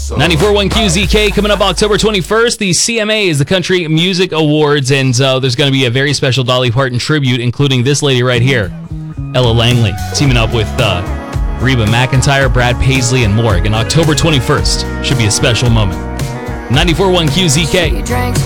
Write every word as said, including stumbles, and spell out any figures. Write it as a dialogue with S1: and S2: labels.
S1: ninety-four point one Q Z K coming up October twenty-first. The C M A is the Country Music Awards, and uh, there's going to be a very special Dolly Parton tribute, including this lady right here, Ella Langley, teaming up with uh, Reba McEntire, Brad Paisley, and more. And October twenty-first should be a special moment. ninety-four point one Q Z K.